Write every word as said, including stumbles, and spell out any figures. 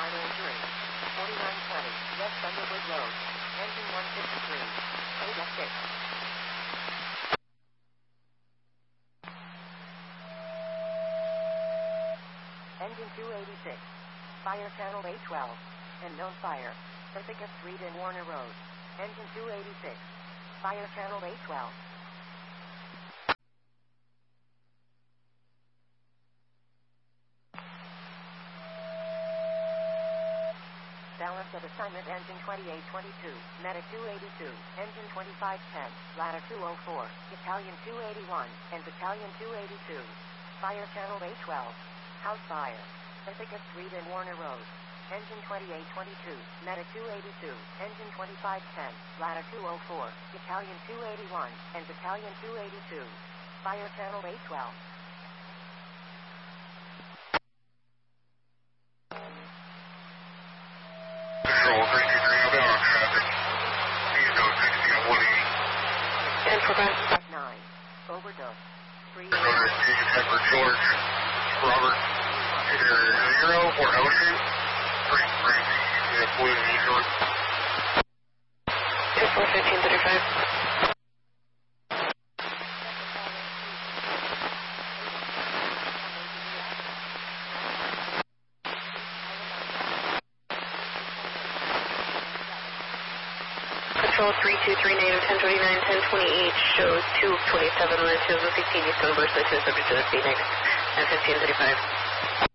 minor injury. forty-nine twenty, West Underwood Road. Engine one fifty-three. A F six. Engine two eighty-six. Fire channel A twelve. And known fire. Ithaca Street and Warner Road. Engine two eighty-six. Fire channel A twelve. Balance at assignment engine twenty-eight twenty-two, Medic two eighty-two, engine twenty-five ten, ladder two oh four, Battalion two eighty-one, and Battalion two eighty-two. Fire channel A twelve. House fire. Ithaca Street and Warner Road. Engine twenty-eight twenty-two, Medic two eighty-two, engine twenty-five ten, ladder two oh four, Battalion two eighty-one, and Battalion two eighty-two. Fire channel A twelve. Control three two three, outbound traffic. Please go sixteen one eighty. And prevent nine. Overdose. Three. Rotor Steve, Edward George, Robert, zero, Fort Ocean, three three, yeah, Blue Eastern. Two four fifteen thirty-five. Control three two three, native ten twenty-nine, ten twenty-eight, shows two twenty-seven, latitude fifteen, east over, subject to the Phoenix, and fifteen thirty-five.